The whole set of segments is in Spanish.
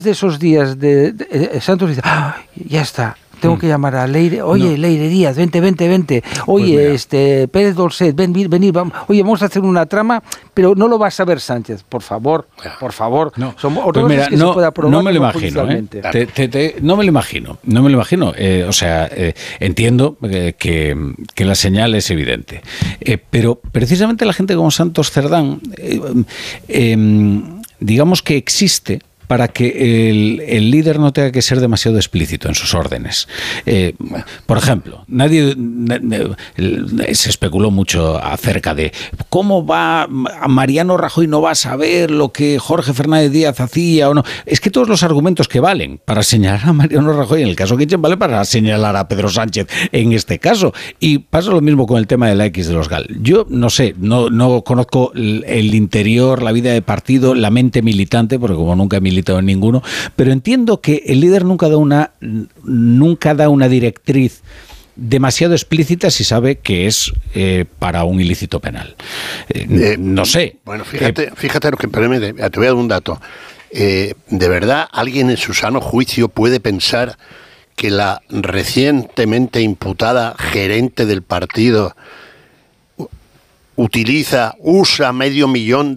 de esos días de Santos dice, ya está, tengo que llamar a Leire, oye, Leire Díaz, vente, oye, pues Pérez Dolcet, venid, vamos, oye, vamos a hacer una trama, pero no lo va a saber Sánchez, por favor. No. Pues mira, que no, se pueda probar, no me lo imagino, no me lo imagino, entiendo que la señal es evidente, pero precisamente la gente como Santos Cerdán, digamos que existe para que el líder no tenga que ser demasiado explícito en sus órdenes. Por ejemplo, se especuló mucho acerca de cómo va Mariano Rajoy no va a saber lo que Jorge Fernández Díaz hacía o no. Es que todos los argumentos que valen para señalar a Mariano Rajoy en el caso Kitchen vale para señalar a Pedro Sánchez en este caso. Y pasa lo mismo con el tema de la X de los GAL. Yo no sé, no conozco el interior, la vida de partido, la mente militante, porque como nunca he militado en ninguno, pero entiendo que el líder nunca da una directriz demasiado explícita si sabe que es para un ilícito penal. No sé. Bueno, fíjate lo que te voy a dar un dato. ¿De verdad alguien en su sano juicio puede pensar que la recientemente imputada gerente del partido usa $500,000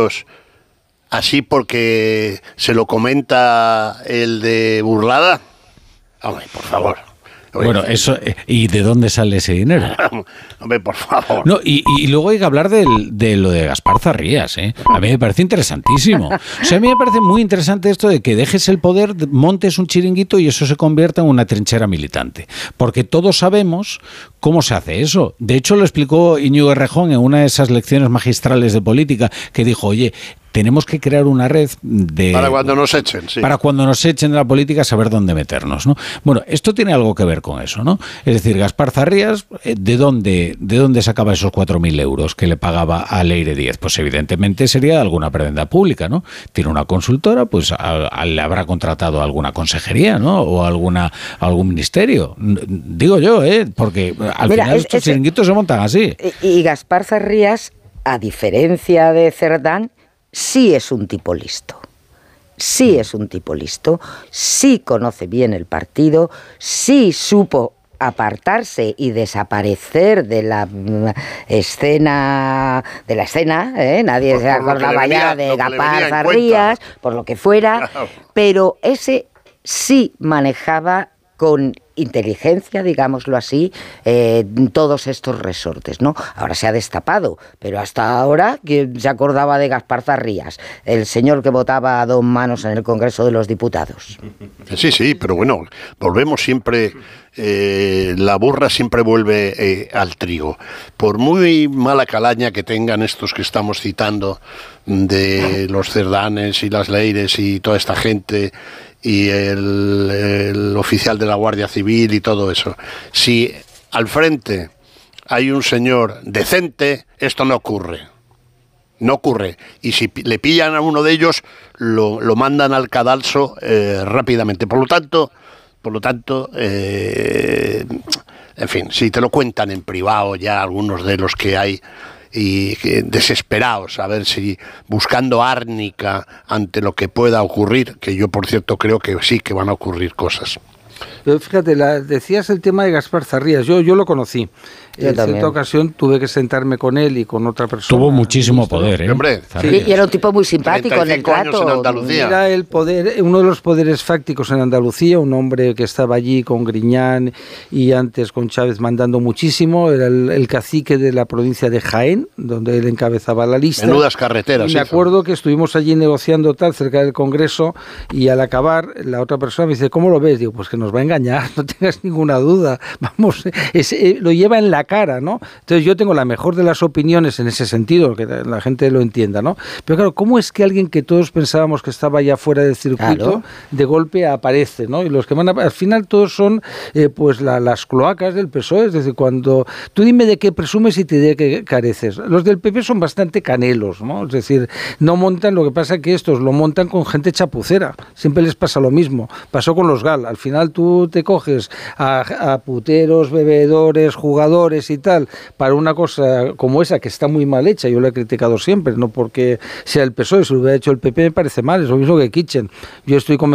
así porque se lo comenta el de Burlada? Hombre, por favor. Bueno, eso, ¿y de dónde sale ese dinero? Hombre, por favor. No, y luego hay que hablar de lo de Gaspar Zarrías, ¿eh? A mí me parece interesantísimo. O sea, a mí me parece muy interesante esto de que dejes el poder, montes un chiringuito y eso se convierta en una trinchera militante. Porque todos sabemos cómo se hace eso. De hecho, lo explicó Íñigo Errejón en una de esas lecciones magistrales de política, que dijo, oye, tenemos que crear una red para cuando nos echen, sí. Para cuando nos echen de la política saber dónde meternos, ¿no? Bueno, esto tiene algo que ver con eso, ¿no? Es decir, Gaspar Zarrías, ¿de dónde sacaba esos 4.000 euros que le pagaba a Leire Díaz? Pues evidentemente sería de alguna prebenda pública, ¿no? Tiene una consultora, pues le habrá contratado a alguna consejería, ¿no? O algún ministerio. Digo yo, porque al final estos chiringuitos se montan así. Y Gaspar Zarrías, a diferencia de Cerdán, sí es un tipo listo. Sí es un tipo listo, sí conoce bien el partido, sí supo apartarse y desaparecer de la escena, nadie se acordaba ya de Gaspar Zarrías, por lo que fuera, pero ese sí manejaba con inteligencia, digámoslo así, todos estos resortes, ¿no? Ahora se ha destapado, pero hasta ahora, ¿quién se acordaba de Gaspar Zarrías? El señor que votaba a dos manos en el Congreso de los Diputados. Sí, pero bueno, volvemos siempre, la burra siempre vuelve al trigo. Por muy mala calaña que tengan estos que estamos citando, de los Cerdanes y las Leires y toda esta gente, y el oficial de la Guardia Civil y todo eso, si al frente hay un señor decente, esto no ocurre, y si le pillan a uno de ellos lo mandan al cadalso rápidamente. Por lo tanto, en fin, si te lo cuentan en privado ya algunos de los que hay, y desesperados a ver si buscando árnica ante lo que pueda ocurrir, que yo por cierto creo que sí que van a ocurrir cosas. Pero fíjate, decías el tema de Gaspar Zarrías, yo lo conocí. En cierta ocasión tuve que sentarme con él y con otra persona. Tuvo muchísimo poder, ¿eh? Hombre, sí, y era un tipo muy simpático en el trato. Era el poder, uno de los poderes fácticos en Andalucía, un hombre que estaba allí con Griñán y antes con Chávez mandando muchísimo. Era el cacique de la provincia de Jaén, donde él encabezaba la lista. Menudas carreteras. Y me acuerdo que estuvimos allí negociando cerca del Congreso, y al acabar la otra persona me dice, ¿cómo lo ves? Digo, pues que nos va a engañar, no tengas ninguna duda. Vamos, lo lleva en la cara, ¿no? Entonces yo tengo la mejor de las opiniones en ese sentido, que la gente lo entienda, ¿no? Pero claro, ¿cómo es que alguien que todos pensábamos que estaba ya fuera del circuito, de golpe aparece, ¿no? Y los que van al final todos son pues las cloacas del PSOE, es decir, cuando tú dime de qué presumes y te diré que careces. Los del PP son bastante canelos, ¿no? Es decir, no montan, lo que pasa es que estos lo montan con gente chapucera, siempre les pasa lo mismo. Pasó con los GAL, al final tú te coges a puteros, bebedores, jugadores y tal, para una cosa como esa que está muy mal hecha. Yo la he criticado siempre, no porque sea el PSOE, si lo hubiera hecho el PP me parece mal, es lo mismo que Kitchen. Yo estoy convencido